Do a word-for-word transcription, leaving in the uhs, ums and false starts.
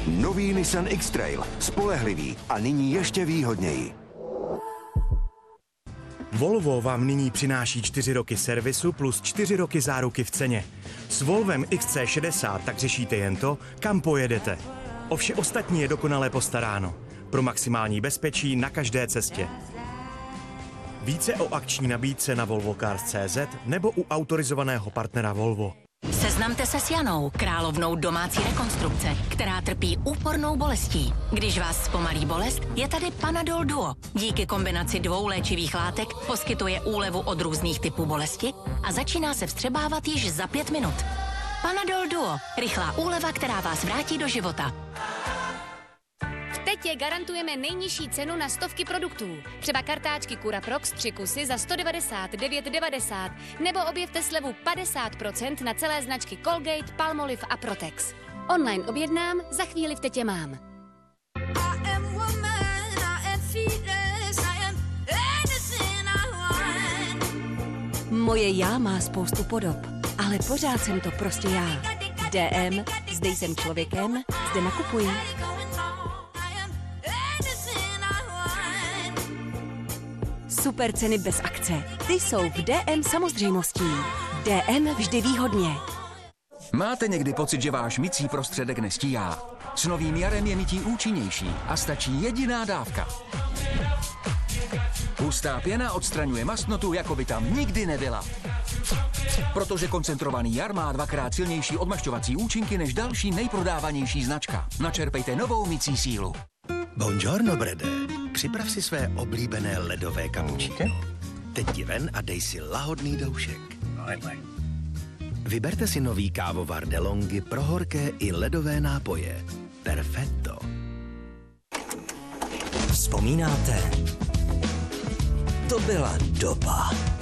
Nový Nissan X-Trail. Spolehlivý a nyní ještě výhodněji. Volvo vám nyní přináší čtyři roky servisu plus čtyři roky záruky v ceně. S Volvem X C šedesát tak řešíte jen to, kam pojedete. O vše ostatní je dokonale postaráno. Pro maximální bezpečí na každé cestě. Více o akční nabídce na volvo cars tečka cé zet nebo u autorizovaného partnera Volvo. Seznamte se s Janou, královnou domácí rekonstrukce, která trpí úpornou bolestí. Když vás zpomalí bolest, je tady Panadol Duo. Díky kombinaci dvou léčivých látek poskytuje úlevu od různých typů bolesti a začíná se vstřebávat již za pět minut. Panadol Duo. Rychlá úleva, která vás vrátí do života. V Tetě garantujeme nejnižší cenu na stovky produktů. Třeba kartáčky Curaprox tři kusy za sto devadesát devět devadesát. Nebo objevte slevu padesát procent na celé značky Colgate, Palmolive a Protex. Online objednám, za chvíli v Tetě mám. Moje já má spoustu podob, ale pořád jsem to prostě já. D M, zde jsem člověkem, zde nakupuji. Super ceny bez akce. Ty jsou v D M samozřejmostí. D M vždy výhodně. Máte někdy pocit, že váš mycí prostředek nestíhá? S novým jarem je mytí účinnější a stačí jediná dávka. Hustá pěna odstraňuje mastnotu, jako by tam nikdy nebyla. Protože koncentrovaný jar má dvakrát silnější odmašťovací účinky než další nejprodávanější značka. Načerpejte novou mycí sílu. Buongiorno, Brede. Připrav si své oblíbené ledové kapučíno. Teď ti ven a dej si lahodný doušek. Vyberte si nový kávovar DeLonghi pro horké i ledové nápoje. Perfetto. Vzpomínáte? To byla doba.